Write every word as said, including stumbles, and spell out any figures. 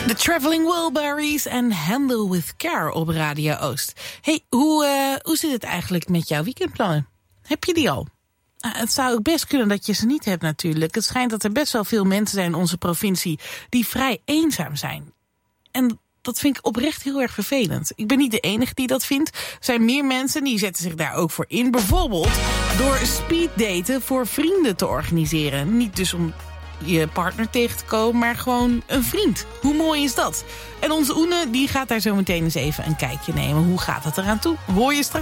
The Traveling Wilburys en Handle with Care op Radio Oost. Hey, hoe, uh, hoe zit het eigenlijk met jouw weekendplannen? Heb je die al? Uh, het zou ook best kunnen dat je ze niet hebt natuurlijk. Het schijnt dat er best wel veel mensen zijn in onze provincie die vrij eenzaam zijn. En dat vind ik oprecht heel erg vervelend. Ik ben niet de enige die dat vindt. Er zijn meer mensen die zetten zich daar ook voor in. Bijvoorbeeld door speeddaten voor vrienden te organiseren. Niet dus om je partner tegen te komen, maar gewoon een vriend. Hoe mooi is dat? En onze Oene die gaat daar zo meteen eens even een kijkje nemen. Hoe gaat het eraan toe? Hoor je straks.